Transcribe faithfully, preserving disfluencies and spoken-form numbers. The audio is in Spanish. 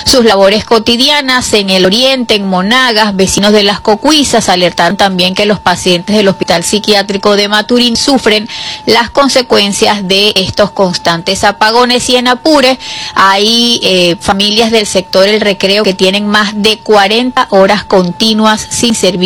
sus labores cotidianas en el oriente, en Monagas. Vecinos de Las Cocuizas alertaron también que los pacientes del Hospital Psiquiátrico de Maturín sufren las consecuencias de estos constantes apagones. Y en Apure hay eh, familias del sector El Recreo que tienen más de cuarenta horas continuas sin servicio